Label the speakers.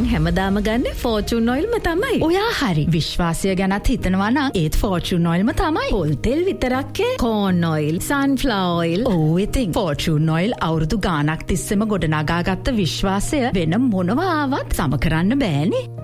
Speaker 1: මං හැමදාම ගන්නේ ෆෝචූන් ඔයිල්ම තමයි.
Speaker 2: ඔයා හරි. විශ්වාසය ගැනත් හිතනවා නම් ඒත් ෆෝචූන් ඔයිල්ම තමයි.
Speaker 1: පොල් තෙල් විතරක්කේ කෝන් ඔයිල්, සන්ෆ්ලවර් ඔයිල්.
Speaker 2: ඔව් ඉතින් ෆෝචූන් ඔයිල් අවුරුදු ගාණක් තිස්සේම ගොඩනගාගත්ත විශ්වාසය වෙන මොනවා ආවත් සම කරන්න බෑනේ.